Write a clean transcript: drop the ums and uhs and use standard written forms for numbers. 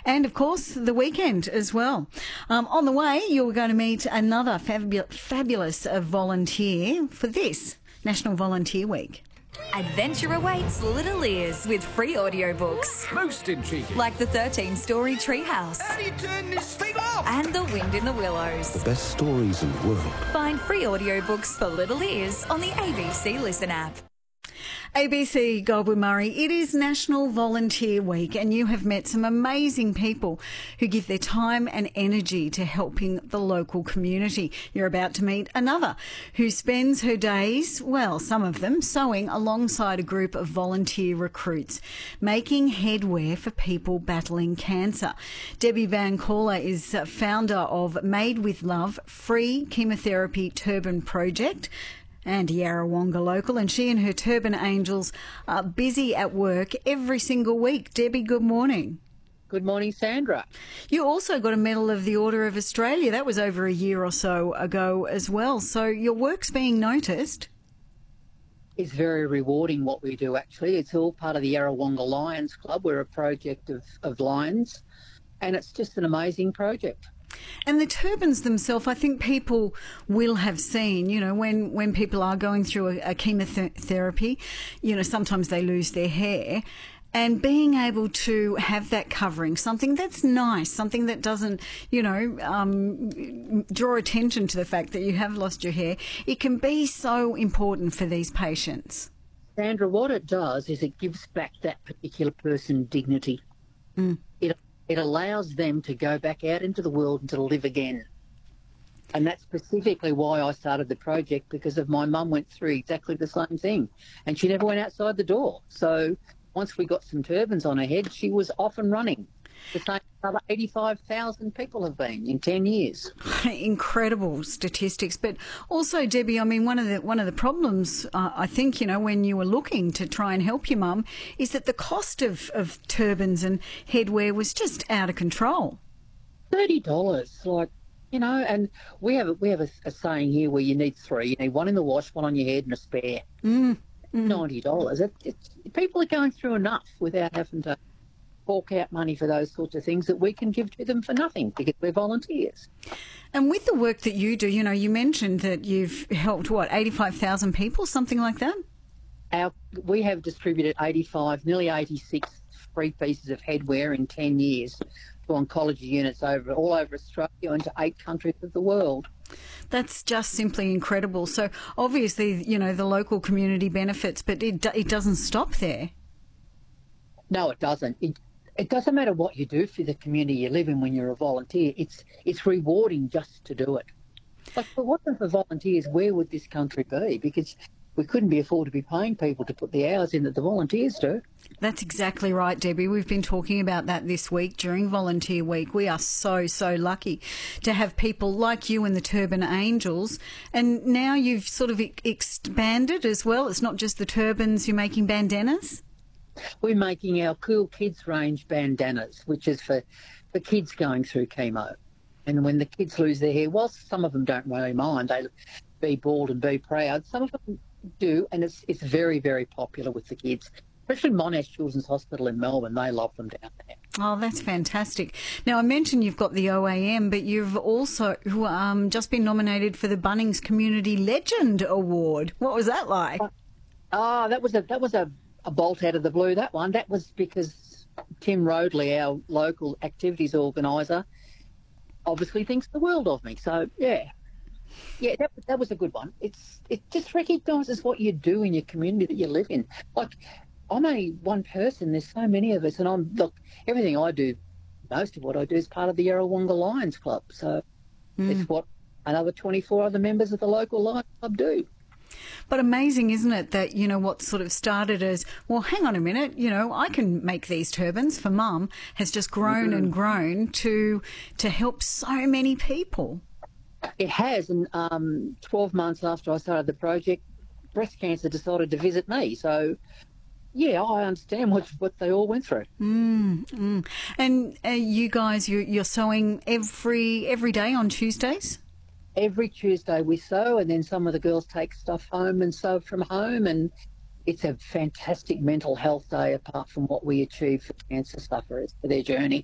And, of course, the weekend as well. On the way, you're going to meet another fabulous volunteer for this National Volunteer Week. Adventure awaits Little Ears with free audiobooks. Most intriguing. Like the 13-story Treehouse. How do you turn this thing off? And The Wind in the Willows. The best stories in the world. Find free audiobooks for Little Ears on the ABC Listen app. ABC Goldwood Murray, it is National Volunteer Week and you have met some amazing people who give their time and energy to helping the local community. You're about to meet another who spends her days, well, some of them, sewing alongside a group of volunteer recruits, making headwear for people battling cancer. Debbie Van Caller is founder of Made with Love Free Chemotherapy Turban Project and Yarrawonga local, and she and her Turban Angels are busy at work every single week. Debbie, good morning. Good morning, Sandra. You also got a Medal of the Order of Australia. That was over a year or so ago as well. So your work's being noticed. It's very rewarding what we do, actually. It's all part of the Yarrawonga Lions Club. We're a project of Lions, and it's just an amazing project. And the turbans themselves, I think people will have seen, you know, when people are going through a chemotherapy, you know, sometimes they lose their hair. And being able to have that covering, something that's nice, something that doesn't, you know, draw attention to the fact that you have lost your hair, it can be so important for these patients. Sandra, what it does is it gives back that particular person dignity. It allows them to go back out into the world and to live again. And that's specifically why I started the project, because of my mum went through exactly the same thing and she never went outside the door. So once we got some turbans on her head, she was off and running. The same other 85,000 people have been in 10 years. Incredible statistics. But also, Debbie, I mean, one of the problems, I think, you know, when you were looking to try and help your mum, is that the cost of turbans and headwear was just out of control. $30, like, you know, and we have a saying here where you need three. You need one in the wash, one on your head and a spare. $90. People are going through enough without having to fork out money for those sorts of things that we can give to them for nothing because we're volunteers. And with the work that you do, you know, you mentioned that you've helped, 85,000 people, something like that? We have distributed 85, nearly 86 free pieces of headwear in 10 years to oncology units all over Australia and to 8 countries of the world. That's just simply incredible. So obviously, you know, the local community benefits, but it doesn't stop there. No, it doesn't. It doesn't matter what you do for the community you live in when you're a volunteer. It's rewarding just to do it. Like, if it wasn't for volunteers, where would this country be? Because we couldn't be afford to be paying people to put the hours in that the volunteers do. That's exactly right, Debbie. We've been talking about that this week during Volunteer Week. We are so, so lucky to have people like you and the Turban Angels. And now you've sort of expanded as well. It's not just the turbans, you're making bandanas? We're making our Cool Kids range bandanas, which is for kids going through chemo. And when the kids lose their hair, whilst some of them don't really mind, they be bald and be proud, some of them do, and it's very, very popular with the kids, especially Monash Children's Hospital in Melbourne. They love them down there. Oh, that's fantastic. Now, I mentioned you've got the OAM, but you've also just been nominated for the Bunnings Community Legend Award. What was that like? That was a bolt out of the blue, that one. That was because Tim Roadley, our local activities organiser, obviously thinks the world of me. So, yeah, that was a good one. It just recognises what you do in your community that you live in. Like, I'm only one person. There's so many of us, and everything I do, most of what I do is part of the Yarrawonga Lions Club. So it's what another 24 other members of the local Lions Club do. But amazing, isn't it, that, you know, what sort of started as, well, hang on a minute, you know, I can make these turbans for Mum, has just grown and grown to help so many people. It has, and 12 months after I started the project, breast cancer decided to visit me. So, yeah, I understand what they all went through. And you guys, you're sewing every day on Tuesdays? Every Tuesday we sew, and then some of the girls take stuff home and sew from home, and it's a fantastic mental health day apart from what we achieve for cancer sufferers for their journey.